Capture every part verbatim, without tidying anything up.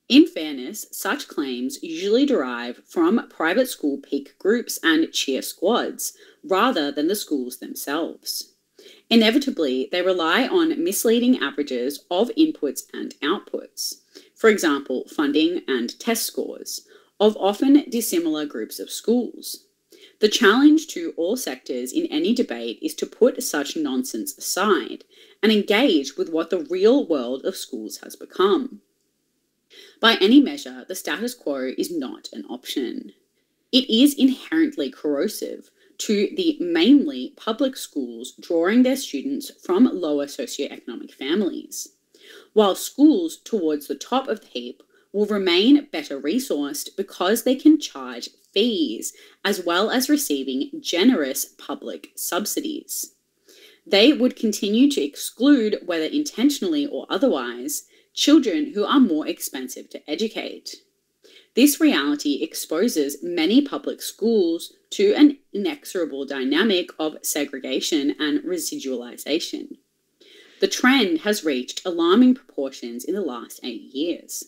In fairness, such claims usually derive from private school peak groups and cheer squads, rather than the schools themselves. Inevitably, they rely on misleading averages of inputs and outputs, for example, funding and test scores, of often dissimilar groups of schools. The challenge to all sectors in any debate is to put such nonsense aside and engage with what the real world of schools has become. By any measure, the status quo is not an option. It is inherently corrosive to the mainly public schools drawing their students from lower socioeconomic families, while schools towards the top of the heap will remain better resourced because they can charge fees as well as receiving generous public subsidies. They would continue to exclude, whether intentionally or otherwise, children who are more expensive to educate. This reality exposes many public schools to an inexorable dynamic of segregation and residualization. The trend has reached alarming proportions in the last eight years.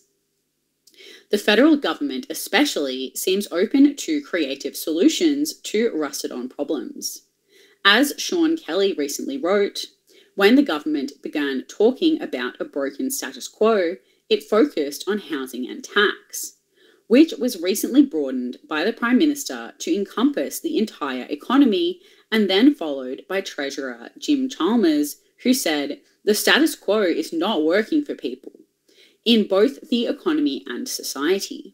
The federal government especially seems open to creative solutions to rusted-on problems. As Sean Kelly recently wrote, when the government began talking about a broken status quo, it focused on housing and tax, which was recently broadened by the Prime Minister to encompass the entire economy and then followed by Treasurer Jim Chalmers, who said, "The status quo is not working for people in both the economy and society.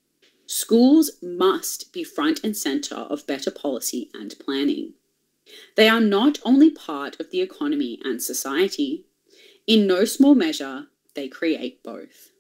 Schools must be front and centre of better policy and planning. They are not only part of the economy and society. In no small measure, they create both."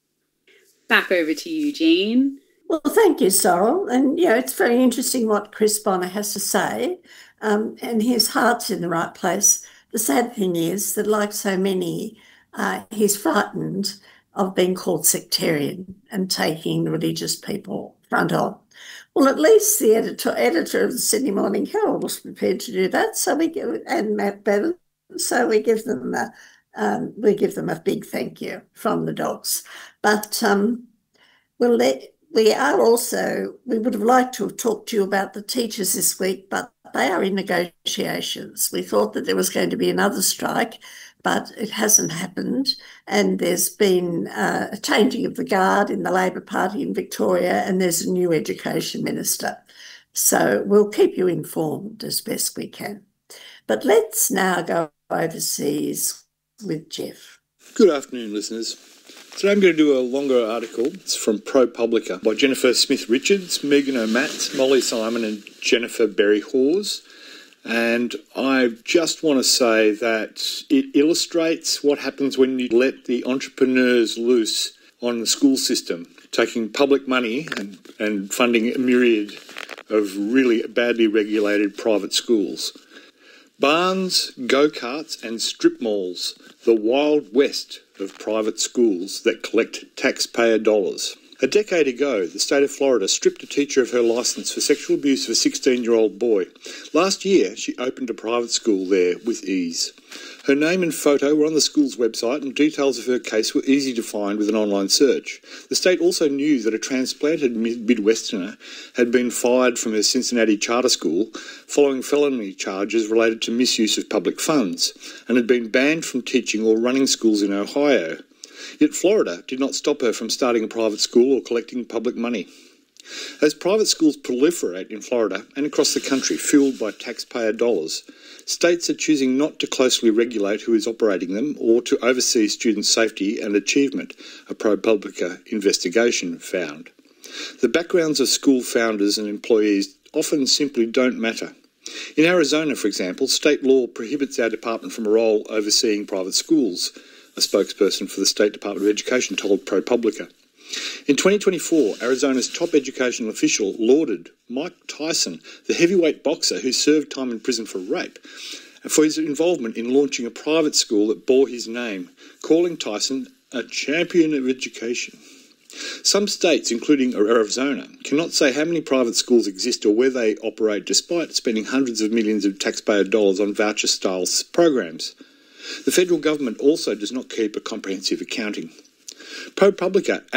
Back over to you, Jean. Well, thank you, Sorrel. And, you know, it's very interesting what Chris Bonner has to say, um, and his heart's in the right place. The sad thing is that, like so many, uh, he's frightened of being called sectarian and taking religious people front on. Well, at least the editor editor of the Sydney Morning Herald was prepared to do that. So we give, and Matt Bevan. So we give them a, um, we give them a big thank you from the dogs. But um, we'll let, we are also, we would have liked to have talked to you about the teachers this week, but they are in negotiations. We thought that there was going to be another strike, but it hasn't happened. And there's been uh, a changing of the guard in the Labor Party in Victoria, and there's a new education minister. So we'll keep you informed as best we can. But let's now go overseas with Jeff. Good afternoon, listeners. Today I'm going to do a longer article. It's from ProPublica by Jennifer Smith-Richards, Megan O'Matt, Molly Simon and Jennifer Berry-Hawes. And I just want to say that it illustrates what happens when you let the entrepreneurs loose on the school system, taking public money and, and funding a myriad of really badly regulated private schools. Barns, go-karts and strip malls, the wild west of private schools that collect taxpayer dollars. A decade ago, the state of Florida stripped a teacher of her licence for sexual abuse of a sixteen-year-old boy. Last year, she opened a private school there with ease. Her name and photo were on the school's website, and details of her case were easy to find with an online search. The state also knew that a transplanted Midwesterner had been fired from her Cincinnati charter school following felony charges related to misuse of public funds, and had been banned from teaching or running schools in Ohio. Yet Florida did not stop her from starting a private school or collecting public money. As private schools proliferate in Florida and across the country, fueled by taxpayer dollars, states are choosing not to closely regulate who is operating them or to oversee student safety and achievement, a ProPublica investigation found. The backgrounds of school founders and employees often simply don't matter. In Arizona, for example, state law prohibits our department from a role overseeing private schools, a spokesperson for the State Department of Education told ProPublica. In twenty twenty-four, Arizona's top educational official lauded Mike Tyson, the heavyweight boxer who served time in prison for rape, for his involvement in launching a private school that bore his name, calling Tyson a champion of education. Some states, including Arizona, cannot say how many private schools exist or where they operate despite spending hundreds of millions of taxpayer dollars on voucher-style programs. The federal government also does not keep a comprehensive accounting. ProPublica